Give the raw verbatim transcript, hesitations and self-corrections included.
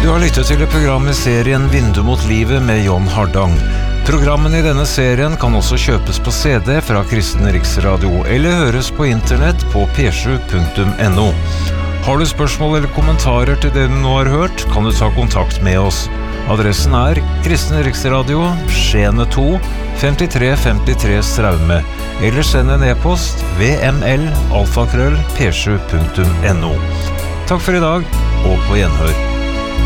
Du har lyttet til et program i serien Vindu mot livet med John Hardang. Programmene i denne serien kan også kjøpes på C D fra Kristen Riksradio eller høres på internett på p sju punktum n o. Har du spørsmål eller kommentarer til det du nå har hørt, kan du ta kontakt med oss. Adressen er Kristen Riksradio, Skjene to, femtitre femtitre Straume, eller send en e-post v m l alfakrøll p sju punktum n o. Takk for i dag, og på gjenhør.